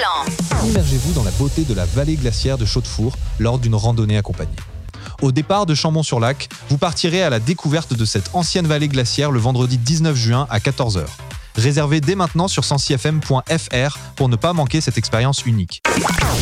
Mont-Blanc. Immergez-vous dans la beauté de la vallée glaciaire de Chaudefour lors d'une randonnée accompagnée. Au départ de Chambon-sur-Lac, vous partirez à la découverte de cette ancienne vallée glaciaire le vendredi 19 juin à 14h. Réservez dès maintenant sur 106fm.fr pour ne pas manquer cette expérience unique.